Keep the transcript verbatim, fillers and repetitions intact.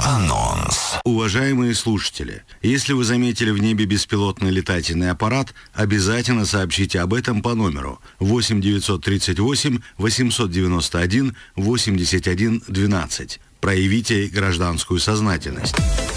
Анонс. Уважаемые слушатели, если вы заметили в небе беспилотный летательный аппарат, обязательно сообщите об этом по номеру восемь девятьсот тридцать восемь восемьсот девяносто один восемьдесят один двенадцать. Проявите гражданскую сознательность.